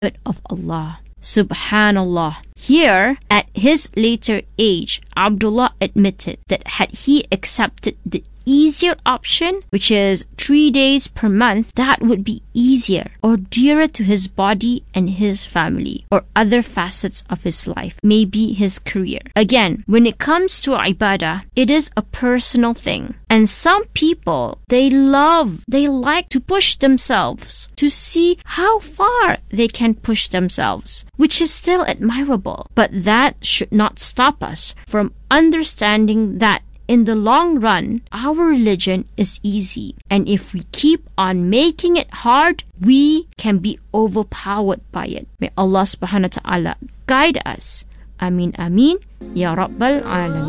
of Allah. Subhanallah. Here, at his later age, Abdullah admitted that had he accepted the easier option, which is 3 days per month, that would be easier or dearer to his body and his family or other facets of his life, maybe his career. Again, when it comes to ibadah, it is a personal thing. And some people, they like to push themselves to see how far they can push themselves, which is still admirable. But that should not stop us from understanding that in the long run, our religion is easy. And if we keep on making it hard, we can be overpowered by it. May Allah subhanahu wa ta'ala guide us. Ameen, ameen. Ya Rabbal Alameen.